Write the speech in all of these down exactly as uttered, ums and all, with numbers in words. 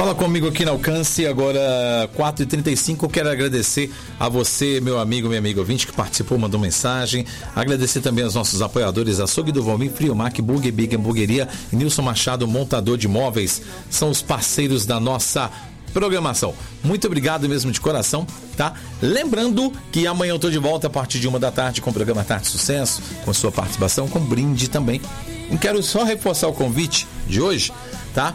Fala comigo aqui no Alcance, agora quatro e trinta e cinco. Quero agradecer a você, meu amigo, minha amiga ouvinte, que participou, mandou mensagem. Agradecer também aos nossos apoiadores, Açougue do Valmir, Friomac, Burger Big Hamburgueria e Nilson Machado, montador de móveis. São os parceiros da nossa programação. Muito obrigado mesmo de coração, tá? Lembrando que amanhã eu tô de volta a partir de uma da tarde com o programa Tarde Sucesso, com sua participação, com brinde também. E quero só reforçar o convite de hoje, tá?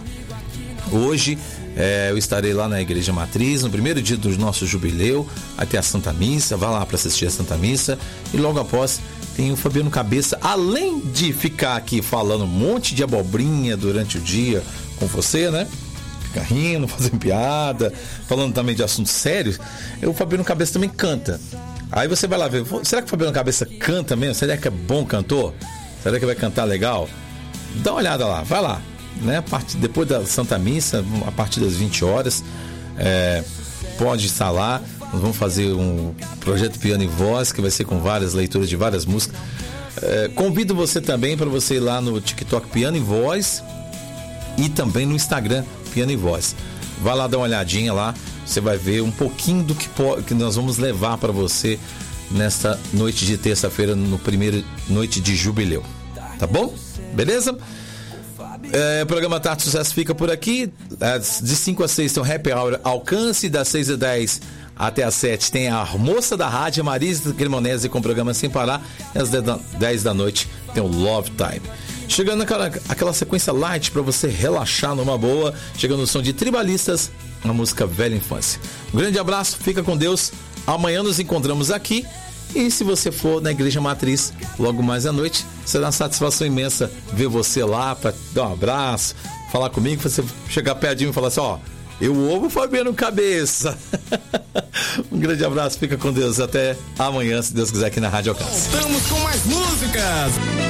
Hoje é, eu estarei lá na Igreja Matriz, no primeiro dia do nosso jubileu, até a Santa Missa. Vá lá para assistir a Santa Missa. E logo após tem o Fabiano Cabeça. Além de ficar aqui falando um monte de abobrinha durante o dia com você, né? Ficar rindo, fazendo piada, falando também de assuntos sérios, o Fabiano Cabeça também canta. Aí você vai lá ver, será que o Fabiano Cabeça canta mesmo? Será que é bom cantor? Será que vai cantar legal? Dá uma olhada lá, vai lá. Né? Depois da Santa Missa, a partir das vinte horas, é, pode estar lá. Nós vamos fazer um projeto Piano e Voz, que vai ser com várias leituras de várias músicas. É, convido você também para você ir lá no TikTok Piano e Voz e também no Instagram Piano e Voz. Vai lá dar uma olhadinha lá, você vai ver um pouquinho do que, que nós vamos levar para você nesta noite de terça-feira, no primeiro noite de jubileu. Tá bom? Beleza? É, o programa Tarde Sucesso fica por aqui. De cinco a seis tem o Happy Hour Alcance. Das seis a dez até as sete tem a moça da rádio, Marisa Cremonese, com o programa Sem Parar. E às dez da noite tem o Love Time. Chegando aquela, aquela sequência light para você relaxar numa boa. Chegando no som de Tribalistas, a música Velha Infância. Um grande abraço, fica com Deus. Amanhã nos encontramos aqui. E se você for na Igreja Matriz, logo mais à noite, será uma satisfação imensa ver você lá para dar um abraço, falar comigo, você chegar pertinho e falar assim, ó, eu ouvo o Fabiano Cabeça. Um grande abraço, fica com Deus, até amanhã, se Deus quiser, aqui na Rádio Alcance. Estamos com mais músicas.